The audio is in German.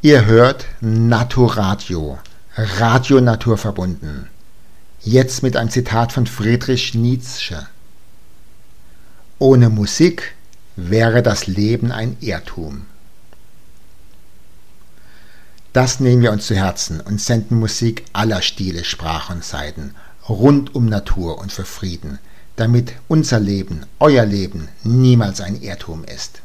Ihr hört Naturadio, Radio naturverbunden. Jetzt mit einem Zitat von Friedrich Nietzsche. Ohne Musik wäre das Leben ein Irrtum. Das nehmen wir uns zu Herzen und senden Musik aller Stile, Sprachen und Seiten, rund um Natur und für Frieden, damit unser Leben, euer Leben niemals ein Irrtum ist.